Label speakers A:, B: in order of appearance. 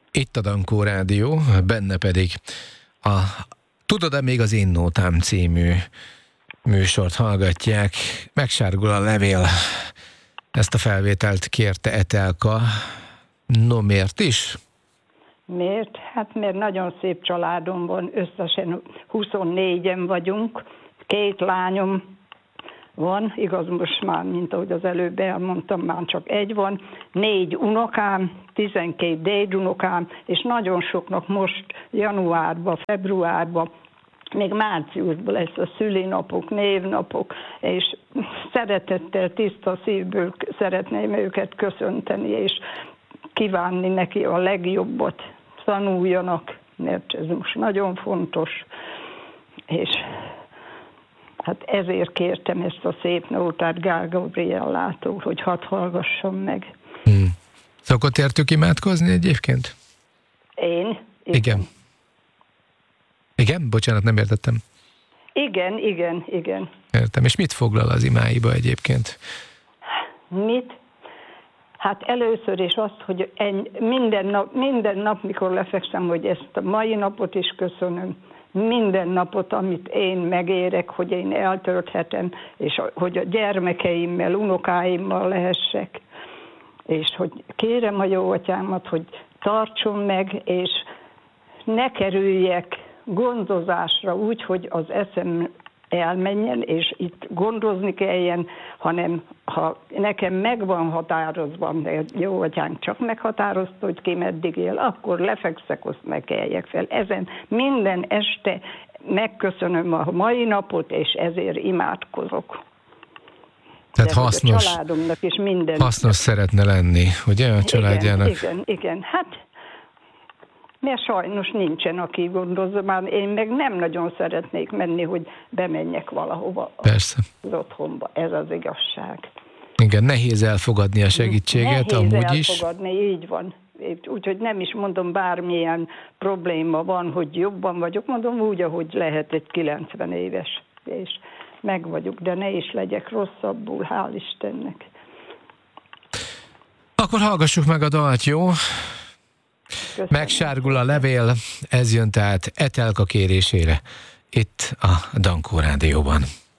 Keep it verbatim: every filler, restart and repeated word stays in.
A: Itt a Dankó Rádió, benne pedig a Tudod-e még az én nótám című műsort hallgatják. Megsárgul a levél. Ezt a felvételt kérte Etelka. No, miért is?
B: Miért? Hát mert nagyon szép családom van, összesen huszonnégyen vagyunk, két lányom van, igaz most már, mint ahogy az előbb elmondtam, már csak egy van, négy unokám, tizenkét dédunokám, és nagyon soknak most januárban, februárban, még márciusban lesz a szülinapok, névnapok, és szeretettel, tiszta szívből szeretném őket köszönteni, és kívánni neki a legjobbat, tanuljanak, mert ez most nagyon fontos, és hát ezért kértem ezt a szép nótát Gál Gabriellától, hogy hadd hallgassam meg.
A: Hmm. Szokott értük imádkozni egyébként?
B: Én? Igen.
A: Igen. Igen? Bocsánat, nem értettem.
B: Igen, igen, igen.
A: Értem. És mit foglal az imáiba egyébként?
B: Mit? Hát először is azt, hogy ennyi, minden, nap, minden nap, mikor lefekszem, hogy ezt a mai napot is köszönöm, minden napot, amit én megérek, hogy én eltölthetem, és hogy a gyermekeimmel, unokáimmal lehessek, és hogy kérem a jó atyámat, hogy tartson meg, és ne kerüljek gondozásra úgy, hogy az eszem elmenjen, és itt gondozni kelljen, hanem ha nekem meg van határozva, de jó atyánk csak meghatározta, hogy ki meddig él, akkor lefekszek, azt meg kelljek fel. Ezen minden este megköszönöm a mai napot, és ezért imádkozok.
A: Tehát
B: de
A: hasznos,
B: a családomnak is minden.
A: Hasznos szeretne lenni, ugye a családjának?
B: Igen, igen, igen. Hát mert sajnos nincsen, aki gondozza, már én meg nem nagyon szeretnék menni, hogy bemenjek valahova.
A: Persze.
B: Az otthonba. Ez az igazság.
A: Igen, nehéz elfogadni a segítséget,
B: nehéz
A: amúgy is.
B: Nehéz elfogadni, így van. Úgyhogy nem is mondom, bármilyen probléma van, hogy jobban vagyok, mondom úgy, ahogy lehet egy kilencven éves, és meg vagyok, de ne is legyek rosszabbul, hál' Istennek.
A: Akkor hallgassuk meg a dalt, jó?
B: Köszönöm.
A: Megsárgul a levél, ez jön tehát Etelka kérésére itt a Dankó Rádióban.